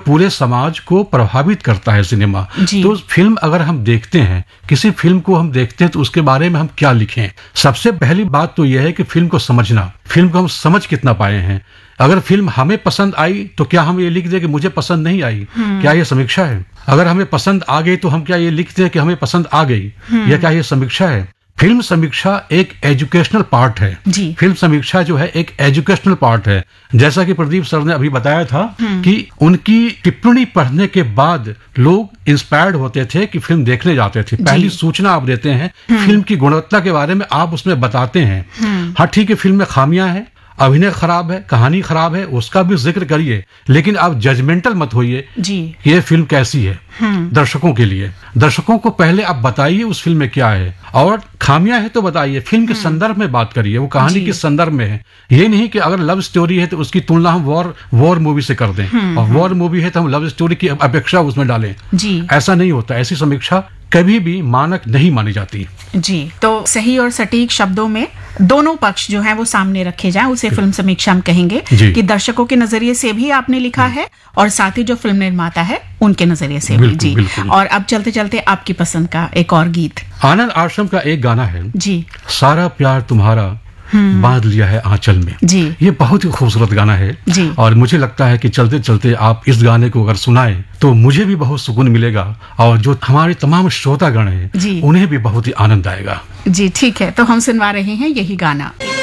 पूरे समाज को प्रभावित करता है सिनेमा। तो फिल्म अगर हम देखते हैं, किसी फिल्म को हम देखते हैं, तो उसके बारे में हम क्या लिखें? सबसे पहली बात तो यह है कि फिल्म को समझना, फिल्म को हम समझ कितना पाए हैं। अगर फिल्म हमें पसंद आई तो क्या हम ये लिख दें कि मुझे पसंद नहीं आई? क्या ये समीक्षा है? अगर हमें पसंद आ गई तो हम क्या ये लिख दें कि हमें पसंद आ गई? या क्या ये समीक्षा है? फिल्म समीक्षा एक एजुकेशनल पार्ट है। फिल्म समीक्षा जो है एक एजुकेशनल पार्ट है। जैसा कि प्रदीप सर ने अभी बताया था कि उनकी टिप्पणी पढ़ने के बाद लोग इंस्पायर्ड होते थे कि फिल्म देखने जाते थे। पहली सूचना आप देते हैं, फिल्म की गुणवत्ता के बारे में आप उसमें बताते हैं। हाँ ठीक है, फिल्म में खामियां हैं, अभिनय खराब है, कहानी खराब है, उसका भी जिक्र करिए, लेकिन आप जजमेंटल मत होइए कि ये फिल्म कैसी है। दर्शकों के लिए, दर्शकों को पहले आप बताइए उस फिल्म में क्या है, और खामियां है तो बताइए, फिल्म के संदर्भ में बात करिए, वो कहानी के संदर्भ में है। ये नहीं कि अगर लव स्टोरी है तो उसकी तुलना हम वॉर मूवी से कर दें, और वॉर मूवी है तो हम लव स्टोरी की अपेक्षा उसमें डालें। ऐसा नहीं होता। ऐसी समीक्षा कभी भी मानक नहीं मानी जाती। जी, तो सही और सटीक शब्दों में दोनों पक्ष जो हैं वो सामने रखे जाएं, उसे फिल्म समीक्षा हम कहेंगे कि दर्शकों के नजरिए से भी आपने लिखा है और साथ ही जो फिल्म निर्माता है उनके नजरिए से भी। जी, और अब चलते चलते आपकी पसंद का एक और गीत, आनंद आश्रम का एक गाना है जी, सारा प्यार तुम्हारा बांध लिया है आंचल में। जी, ये बहुत ही खूबसूरत गाना है जी। और मुझे लगता है कि चलते चलते आप इस गाने को अगर सुनाएं तो मुझे भी बहुत सुकून मिलेगा, और जो हमारे तमाम श्रोतागण हैं उन्हें भी बहुत ही आनंद आएगा। जी ठीक है, तो हम सुनवा रहे हैं यही गाना।